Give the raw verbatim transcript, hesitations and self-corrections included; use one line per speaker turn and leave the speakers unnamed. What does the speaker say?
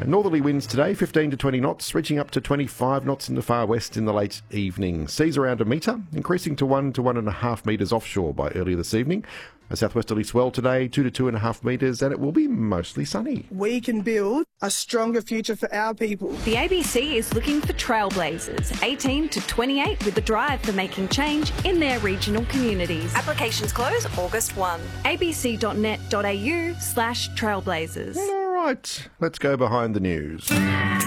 Northerly winds today, fifteen to twenty knots, reaching up to twenty-five knots in the far west in the late evening. Seas around a metre, increasing to one to one and a half metres offshore by early this evening. A southwesterly swell today, two to two and a half metres, and it will be mostly sunny.
We can build a stronger future for our people.
The A B C is looking for trailblazers, eighteen to twenty-eight, with a drive for making change in their regional communities.
Applications close August first.
abc.net.au slash trailblazers.
All right, let's go behind the news.